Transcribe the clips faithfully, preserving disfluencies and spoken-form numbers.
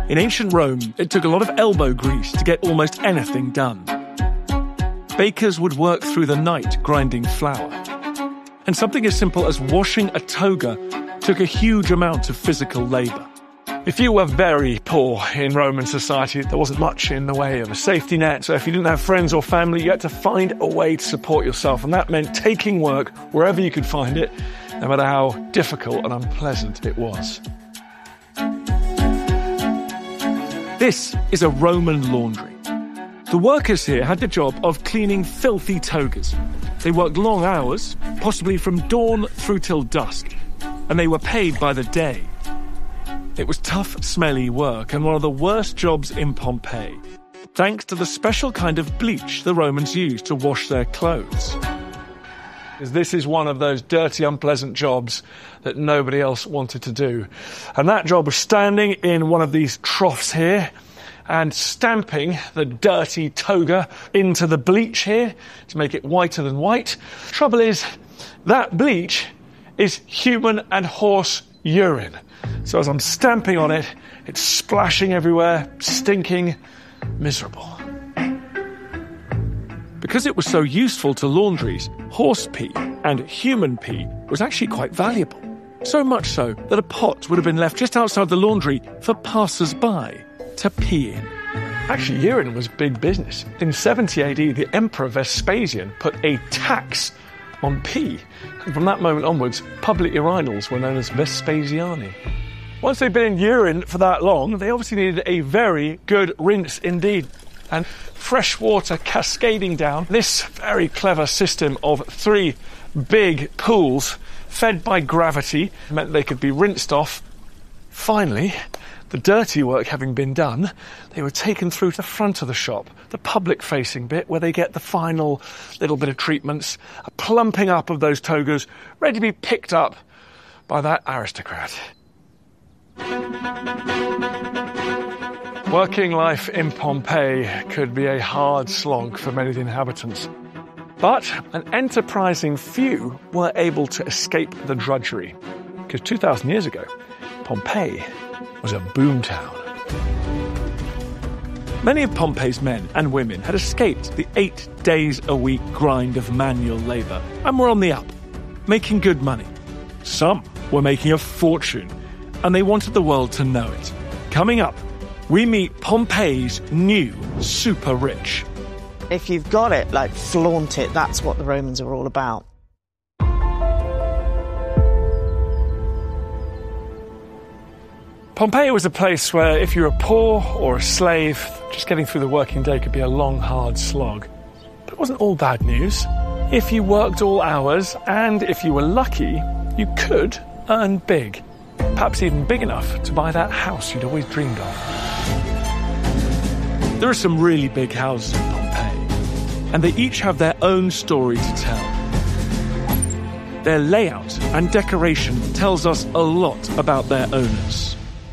In ancient Rome, it took a lot of elbow grease to get almost anything done. Bakers would work through the night grinding flour. And something as simple as washing a toga took a huge amount of physical labour. If you were very poor in Roman society, there wasn't much in the way of a safety net, so if you didn't have friends or family, you had to find a way to support yourself, and that meant taking work wherever you could find it, no matter how difficult and unpleasant it was. This is a Roman laundry. The workers here had the job of cleaning filthy togas. They worked long hours, possibly from dawn through till dusk, and they were paid by the day. It was tough, smelly work and one of the worst jobs in Pompeii, thanks to the special kind of bleach the Romans used to wash their clothes. This is one of those dirty, unpleasant jobs that nobody else wanted to do. And that job was standing in one of these troughs here and stamping the dirty toga into the bleach here to make it whiter than white. Trouble is, that bleach is human and horse urine. So as I'm stamping on it, it's splashing everywhere, stinking, miserable. Because it was so useful to laundries, horse pee and human pee was actually quite valuable. So much so that a pot would have been left just outside the laundry for passers-by to pee in. Actually, urine was big business. In seventy A D, the Emperor Vespasian put a tax on pee. And from that moment onwards, public urinals were known as Vespasiani. Once they'd been in urine for that long, they obviously needed a very good rinse indeed. And fresh water cascading down, this very clever system of three big pools fed by gravity meant they could be rinsed off. Finally, the dirty work having been done, they were taken through to the front of the shop, the public-facing bit where they get the final little bit of treatments, a plumping up of those togas, ready to be picked up by that aristocrat. Working life in Pompeii could be a hard slog for many of the inhabitants. But an enterprising few were able to escape the drudgery. Because two thousand years ago, Pompeii was a boomtown. Many of Pompeii's men and women had escaped the eight days a week grind of manual labour and were on the up, making good money. Some were making a fortune, and they wanted the world to know it. Coming up, we meet Pompeii's new super rich. If you've got it, like, flaunt it. That's what the Romans are all about. Pompeii was a place where if you were poor or a slave, just getting through the working day could be a long, hard slog. But it wasn't all bad news. If you worked all hours, and if you were lucky, you could earn big. Perhaps even big enough to buy that house you'd always dreamed of. There are some really big houses in Pompeii, and they each have their own story to tell. Their layout and decoration tells us a lot about their owners.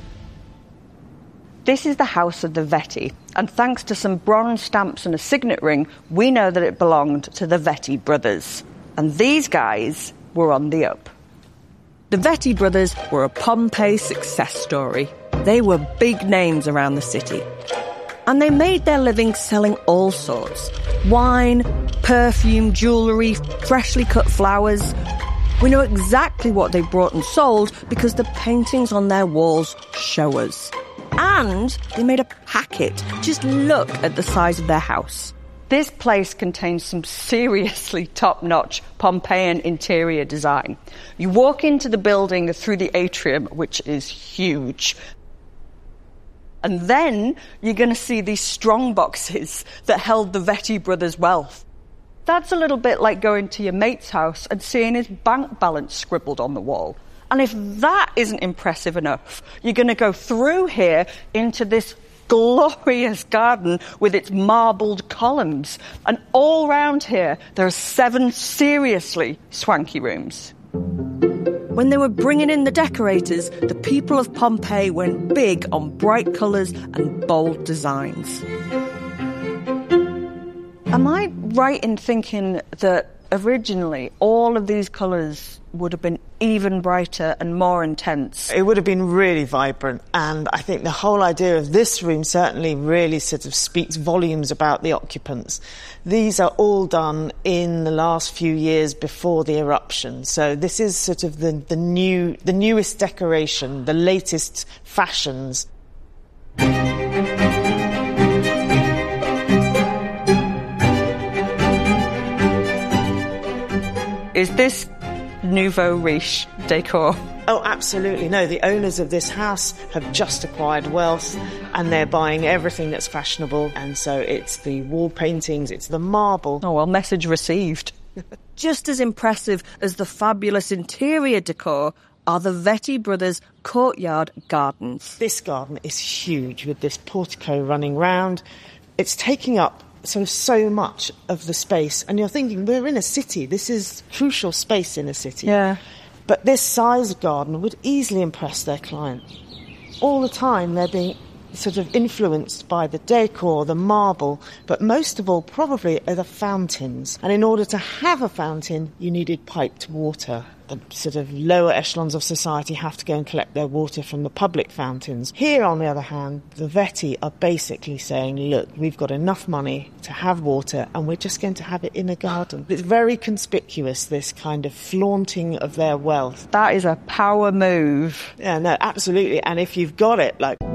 This is the house of the Vetti, and thanks to some bronze stamps and a signet ring, we know that it belonged to the Vetti brothers. And these guys were on the up. The Vetti brothers were a Pompeii success story. They were big names around the city. And they made their living selling all sorts. Wine, perfume, jewellery, freshly cut flowers. We know exactly what they brought and sold because the paintings on their walls show us. And they made a packet. Just look at the size of their house. This place contains some seriously top-notch Pompeian interior design. You walk into the building through the atrium, which is huge. And then you're going to see these strong boxes that held the Vetti brothers' wealth. That's a little bit like going to your mate's house and seeing his bank balance scribbled on the wall. And if that isn't impressive enough, you're going to go through here into this glorious garden with its marbled columns. And all round here, there are seven seriously swanky rooms. When they were bringing in the decorators, the people of Pompeii went big on bright colours and bold designs. Am I right in thinking that Originally, all of these colours would have been even brighter and more intense. It would have been really vibrant, and I think the whole idea of this room certainly really sort of speaks volumes about the occupants. These are all done in the last few years before the eruption, so this is sort of the, the new, the newest decoration, the latest fashions. Is this nouveau riche decor? Oh, absolutely. No, the owners of this house have just acquired wealth and they're buying everything that's fashionable. And so it's the wall paintings, it's the marble. Oh, well, message received. Just as impressive as the fabulous interior decor are the Vetti brothers' courtyard gardens. This garden is huge with this portico running round. It's taking up sort of so much of the space, and you're thinking, we're in a city, this is crucial space in a city. Yeah. But this size garden would easily impress their client. All the time they're being sort of influenced by the decor, the marble, but most of all probably are the fountains. And in order to have a fountain, you needed piped water. The sort of lower echelons of society have to go and collect their water from the public fountains. Here, on the other hand, the Vetti are basically saying, look, we've got enough money to have water and we're just going to have it in a garden. It's very conspicuous, this kind of flaunting of their wealth. That is a power move. Yeah, no, absolutely. And if you've got it, like...